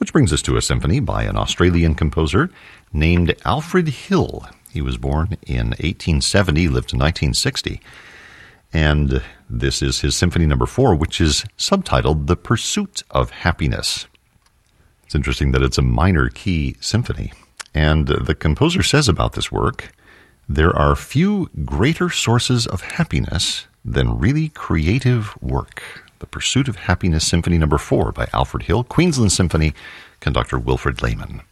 which brings us to a symphony by an Australian composer named Alfred Hill. He was born in 1870, lived to 1960. And this is his Symphony No. 4, which is subtitled The Pursuit of Happiness. It's interesting that it's a minor key symphony. And the composer says about this work, there are few greater sources of happiness than really creative work. The Pursuit of Happiness Symphony No. 4 by Alfred Hill, Queensland Symphony, conductor Wilfred Lehman.